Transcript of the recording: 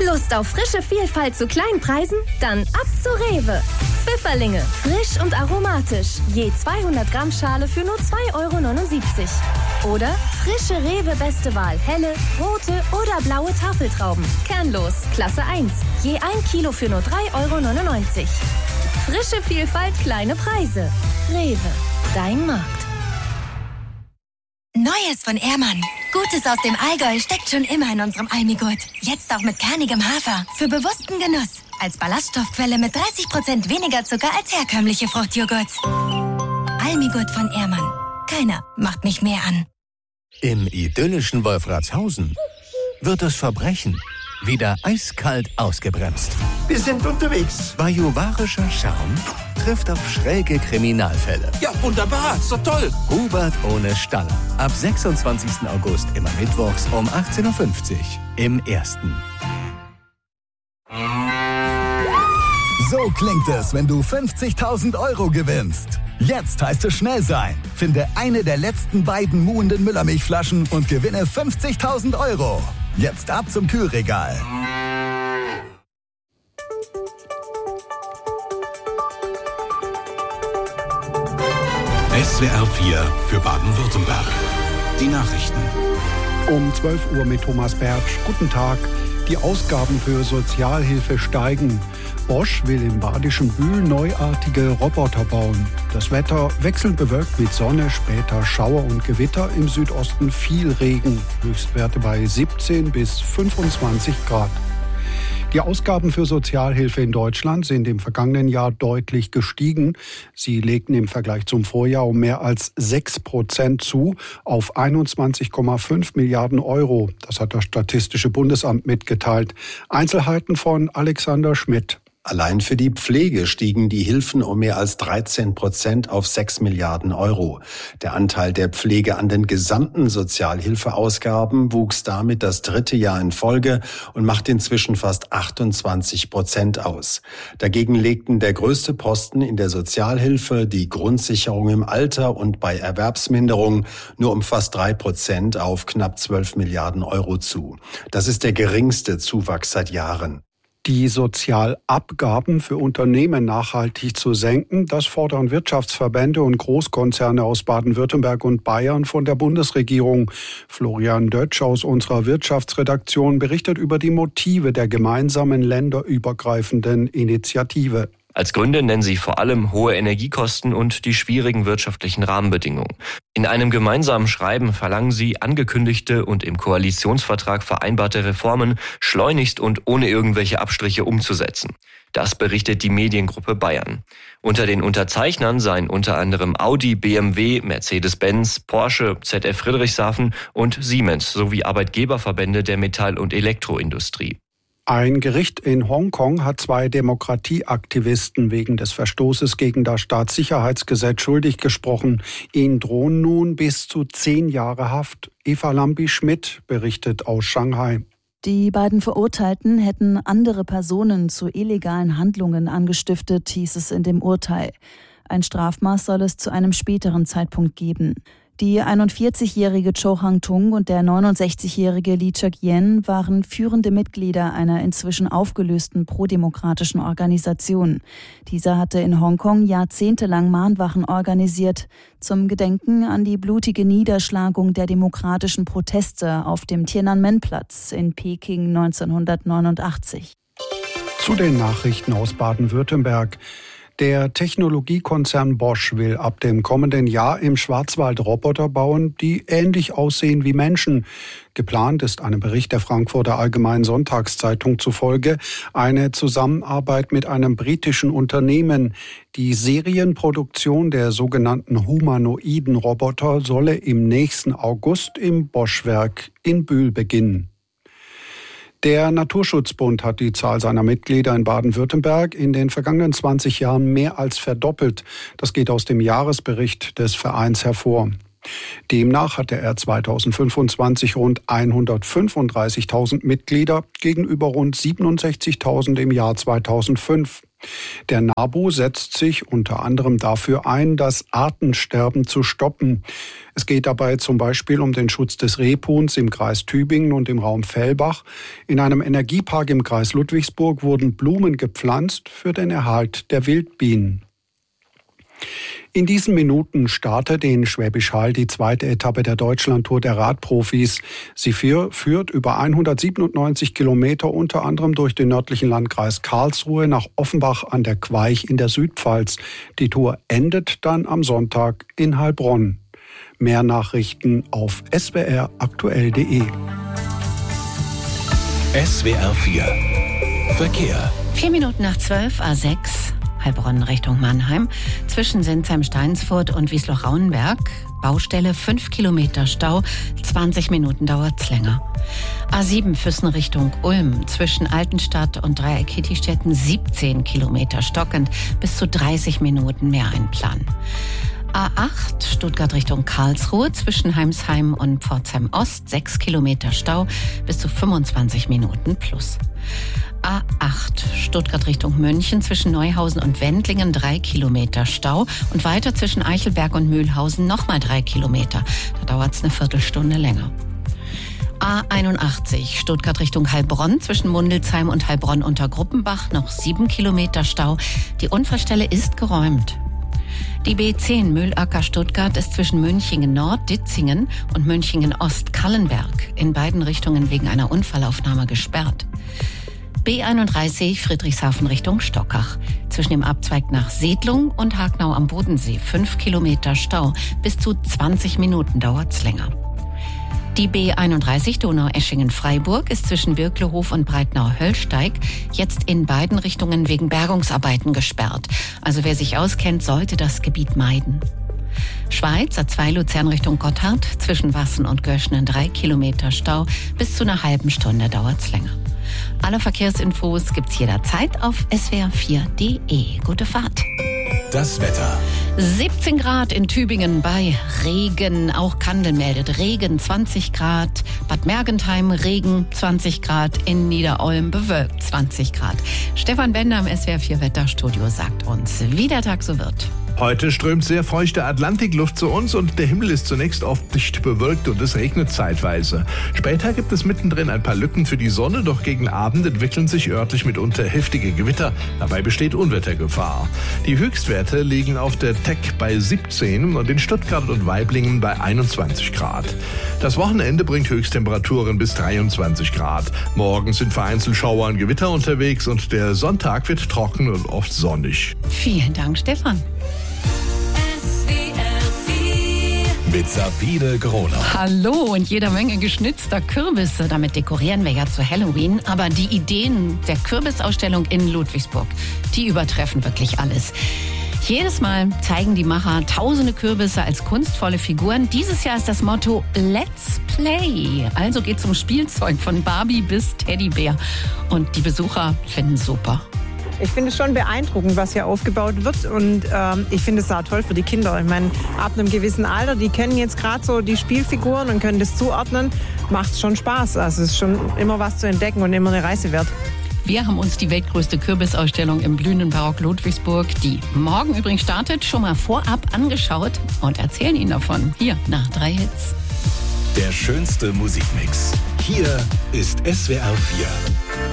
Lust auf frische Vielfalt zu kleinen Preisen? Dann ab zu Rewe. Pfifferlinge, frisch und aromatisch. Je 200 Gramm Schale für nur 2,79 €. Oder frische Rewe Beste Wahl, helle, rote oder blaue Tafeltrauben. Kernlos, Klasse 1. Je 1 Kilo für nur 3,99 €. Frische Vielfalt, kleine Preise. Rewe, dein Markt. Neues von Ehrmann. Gutes aus dem Allgäu steckt schon immer in unserem Almigurt. Jetzt auch mit kernigem Hafer. Für bewussten Genuss. Als Ballaststoffquelle mit 30% weniger Zucker als herkömmliche Fruchtjoghurts. Almigurt von Ehrmann. Keiner macht mich mehr an. Im idyllischen Wolfratshausen wird das Verbrechen wieder eiskalt ausgebremst. Wir sind unterwegs. Bajuwarischer Charme trifft auf schräge Kriminalfälle. Ja, wunderbar. So toll. Hubert ohne Staller. Ab 26. August immer mittwochs um 18:50 Uhr im Ersten. So klingt es, wenn du 50.000 € gewinnst. Jetzt heißt es schnell sein. Finde eine der letzten beiden muhenden Müllermilchflaschen und gewinne 50.000 €. Jetzt ab zum Kühlregal. SWR 4 für Baden-Württemberg. Die Nachrichten. Um 12 Uhr mit Thomas Bertsch. Guten Tag. Die Ausgaben für Sozialhilfe steigen. Bosch will im badischen Bühl neuartige Roboter bauen. Das Wetter wechselnd bewölkt mit Sonne, später Schauer und Gewitter, im Südosten viel Regen. Höchstwerte bei 17 bis 25 Grad. Die Ausgaben für Sozialhilfe in Deutschland sind im vergangenen Jahr deutlich gestiegen. Sie legten im Vergleich zum Vorjahr um mehr als 6% zu, auf 21,5 Milliarden €. Das hat das Statistische Bundesamt mitgeteilt. Einzelheiten von Alexander Schmidt. Allein für die Pflege stiegen die Hilfen um mehr als 13% auf 6 Milliarden €. Der Anteil der Pflege an den gesamten Sozialhilfeausgaben wuchs damit das 3. Jahr in Folge und macht inzwischen fast 28% aus. Dagegen legten der größte Posten in der Sozialhilfe, die Grundsicherung im Alter und bei Erwerbsminderung nur um fast 3% auf knapp 12 Milliarden € zu. Das ist der geringste Zuwachs seit Jahren. Die Sozialabgaben für Unternehmen nachhaltig zu senken, das fordern Wirtschaftsverbände und Großkonzerne aus Baden-Württemberg und Bayern von der Bundesregierung. Florian Dötsch aus unserer Wirtschaftsredaktion berichtet über die Motive der gemeinsamen länderübergreifenden Initiative. Als Gründe nennen sie vor allem hohe Energiekosten und die schwierigen wirtschaftlichen Rahmenbedingungen. In einem gemeinsamen Schreiben verlangen sie, angekündigte und im Koalitionsvertrag vereinbarte Reformen schleunigst und ohne irgendwelche Abstriche umzusetzen. Das berichtet die Mediengruppe Bayern. Unter den Unterzeichnern seien unter anderem Audi, BMW, Mercedes-Benz, Porsche, ZF Friedrichshafen und Siemens sowie Arbeitgeberverbände der Metall- und Elektroindustrie. Ein Gericht in Hongkong hat 2 Demokratieaktivisten wegen des Verstoßes gegen das Staatssicherheitsgesetz schuldig gesprochen. Ihnen drohen nun bis zu 10 Jahre Haft. Eva Lambi-Schmidt berichtet aus Shanghai. Die beiden Verurteilten hätten andere Personen zu illegalen Handlungen angestiftet, hieß es in dem Urteil. Ein Strafmaß soll es zu einem späteren Zeitpunkt geben. Die 41-jährige Cho Hang-tung und der 69-jährige Lee Chuk-yen waren führende Mitglieder einer inzwischen aufgelösten prodemokratischen Organisation. Dieser hatte in Hongkong jahrzehntelang Mahnwachen organisiert, zum Gedenken an die blutige Niederschlagung der demokratischen Proteste auf dem Tiananmen-Platz in Peking 1989. Zu den Nachrichten aus Baden-Württemberg. Der Technologiekonzern Bosch will ab dem kommenden Jahr im Schwarzwald Roboter bauen, die ähnlich aussehen wie Menschen. Geplant ist einem Bericht der Frankfurter Allgemeinen Sonntagszeitung zufolge eine Zusammenarbeit mit einem britischen Unternehmen. Die Serienproduktion der sogenannten humanoiden Roboter solle im nächsten August im Bosch-Werk in Bühl beginnen. Der Naturschutzbund hat die Zahl seiner Mitglieder in Baden-Württemberg in den vergangenen 20 Jahren mehr als verdoppelt. Das geht aus dem Jahresbericht des Vereins hervor. Demnach hatte er 2025 rund 135.000 Mitglieder gegenüber rund 67.000 im Jahr 2005. Der NABU setzt sich unter anderem dafür ein, das Artensterben zu stoppen. Es geht dabei zum Beispiel um den Schutz des Rebhuhns im Kreis Tübingen und im Raum Fellbach. In einem Energiepark im Kreis Ludwigsburg wurden Blumen gepflanzt für den Erhalt der Wildbienen. In diesen Minuten startet in Schwäbisch Hall die zweite Etappe der Deutschlandtour der Radprofis. Sie führt über 197 Kilometer unter anderem durch den nördlichen Landkreis Karlsruhe nach Offenbach an der Queich in der Südpfalz. Die Tour endet dann am Sonntag in Heilbronn. Mehr Nachrichten auf swraktuell.de. SWR 4 Verkehr. 12:04 A6. Heilbronn Richtung Mannheim, zwischen Sinsheim-Steinsfurt und Wiesloch-Rauenberg. Baustelle, 5 Kilometer Stau, 20 Minuten dauert's länger. A7 Füssen Richtung Ulm, zwischen Altenstadt und Dreieck Kietistetten 17 Kilometer stockend, bis zu 30 Minuten mehr einplanen. A8 Stuttgart Richtung Karlsruhe, zwischen Heimsheim und Pforzheim Ost 6 Kilometer Stau, bis zu 25 Minuten plus. A8 Stuttgart Richtung München, zwischen Neuhausen und Wendlingen 3 Kilometer Stau und weiter zwischen Eichelberg und Mühlhausen nochmal 3 Kilometer. Da dauert es eine Viertelstunde länger. A81 Stuttgart Richtung Heilbronn, zwischen Mundelsheim und Heilbronn unter Gruppenbach noch 7 Kilometer Stau. Die Unfallstelle ist geräumt. Die B10 Mühlacker Stuttgart ist zwischen Münchingen Nord, Ditzingen und Münchingen Ost, Kallenberg in beiden Richtungen wegen einer Unfallaufnahme gesperrt. B31 Friedrichshafen Richtung Stockach. Zwischen dem Abzweig nach Sedlung und Hagnau am Bodensee 5 Kilometer Stau. Bis zu 20 Minuten dauert's länger. Die B31 Donaueschingen-Freiburg ist zwischen Birklehof und Breitnau-Höllsteig jetzt in beiden Richtungen wegen Bergungsarbeiten gesperrt. Also wer sich auskennt, sollte das Gebiet meiden. Schweiz, A2 Luzern Richtung Gotthard, zwischen Wassen und Göschnen 3 Kilometer Stau. Bis zu einer halben Stunde dauert's länger. Alle Verkehrsinfos gibt's jederzeit auf swr4.de. Gute Fahrt. Das Wetter. 17 Grad in Tübingen bei Regen. Auch Kandel meldet Regen 20 Grad. Bad Mergentheim Regen 20 Grad. In Niederolm bewölkt 20 Grad. Stefan Bender im SWR4 Wetterstudio sagt uns, wie der Tag so wird. Heute strömt sehr feuchte Atlantikluft zu uns und der Himmel ist zunächst oft dicht bewölkt und es regnet zeitweise. Später gibt es mittendrin ein paar Lücken für die Sonne, doch gegen Abend entwickeln sich örtlich mitunter heftige Gewitter. Dabei besteht Unwettergefahr. Die Höchstwerte liegen auf der Teck bei 17 und in Stuttgart und Waiblingen bei 21 Grad. Das Wochenende bringt Höchsttemperaturen bis 23 Grad. Morgen sind vereinzelt Schauer und Gewitter unterwegs und der Sonntag wird trocken und oft sonnig. Vielen Dank, Stefan. Mit Sabine Gronau. Hallo und jeder Menge geschnitzter Kürbisse. Damit dekorieren wir ja zu Halloween. Aber die Ideen der Kürbisausstellung in Ludwigsburg, die übertreffen wirklich alles. Jedes Mal zeigen die Macher tausende Kürbisse als kunstvolle Figuren. Dieses Jahr ist das Motto Let's Play. Also geht's um Spielzeug von Barbie bis Teddybär. Und die Besucher finden es super. Ich finde es schon beeindruckend, was hier aufgebaut wird und ich finde es toll für die Kinder. Ich meine, ab einem gewissen Alter, die kennen jetzt gerade so die Spielfiguren und können das zuordnen, macht es schon Spaß. Also es ist schon immer was zu entdecken und immer eine Reise wert. Wir haben uns die weltgrößte Kürbisausstellung im blühenden Barock Ludwigsburg, die morgen übrigens startet, schon mal vorab angeschaut und erzählen Ihnen davon. Hier nach 3 Hits. Der schönste Musikmix. Hier ist SWR 4.